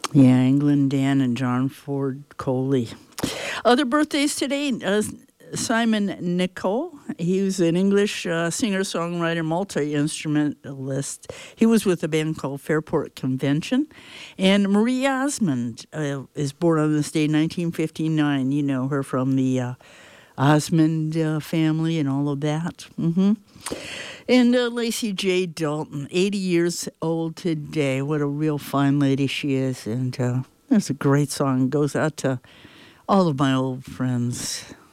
Yeah, England Dan and John Ford Coley. Other birthdays today, Simon Nicol. He was an English singer-songwriter, multi-instrumentalist. He was with a band called Fairport Convention. And Marie Osmond is born on this day, 1959. You know her from the Osmond family and all of that. And Lacey J. Dalton, 80 years old today. What a real fine lady she is. And there's a great song. Goes out to all of my old friends.